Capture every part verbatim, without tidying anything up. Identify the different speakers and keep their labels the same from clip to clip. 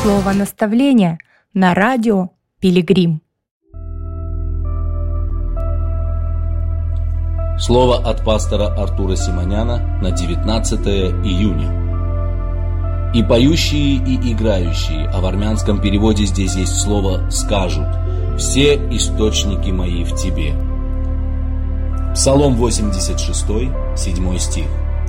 Speaker 1: Слово наставления на радио Пилигрим.
Speaker 2: Слово от пастора Артура Симоняна на девятнадцатое июня. «И поющие, и играющие», а в армянском переводе здесь есть слово «скажут», «все источники мои в тебе». Псалом восемьдесят шесть, седьмой стих.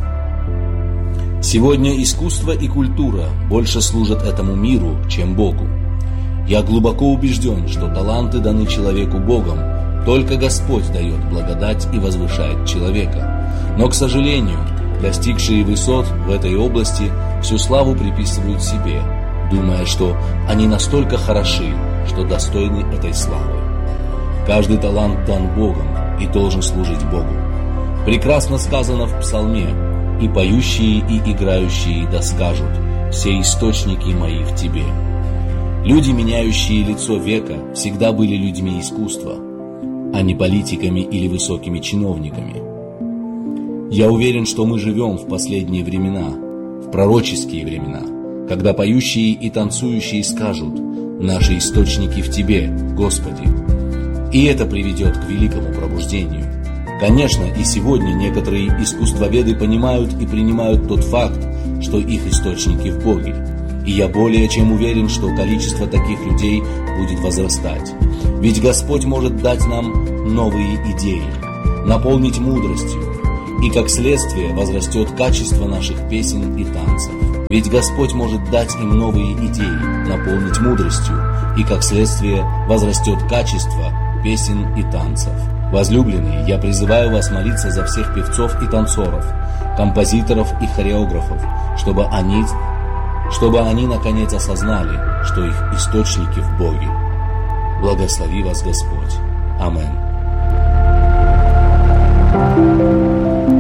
Speaker 2: Сегодня искусство и культура больше служат этому миру, чем Богу. Я глубоко убежден, что таланты даны человеку Богом, только Господь дает благодать и возвышает человека. Но, к сожалению, достигшие высот в этой области всю славу приписывают себе, думая, что они настолько хороши, что достойны этой славы. Каждый талант дан Богом и должен служить Богу. Прекрасно сказано в Псалме: «И поющие, и играющие да скажут, все источники мои в тебе». Люди, меняющие лицо века, всегда были людьми искусства, а не политиками или высокими чиновниками. Я уверен, что мы живем в последние времена, в пророческие времена, когда поющие и танцующие скажут: «Наши источники в Тебе, Господи». И это приведет к великому пробуждению. Конечно, и сегодня некоторые искусствоведы понимают и принимают тот факт, что их источники в Боге. И я более чем уверен, что количество таких людей будет возрастать. Ведь Господь может дать нам новые идеи, наполнить мудростью, и как следствие возрастет качество наших песен и танцев. Ведь Господь может дать им новые идеи, наполнить мудростью, и как следствие возрастет качество песен и танцев. Возлюбленные, я призываю вас молиться за всех певцов и танцоров, композиторов и хореографов, чтобы они, чтобы они наконец осознали, что их источники в Боге. Благослови вас Господь. Аминь.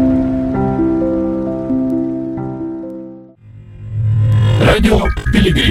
Speaker 3: Радио Пилигрим.